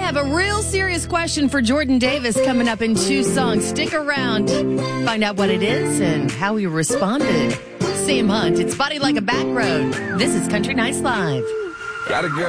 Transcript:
have a real serious question for Jordan Davis coming up in 2 songs. Stick around. Find out what it is and how he responded. Sam Hunt, it's Body Like a Back Road. This is Country Nights Live. Got a girl.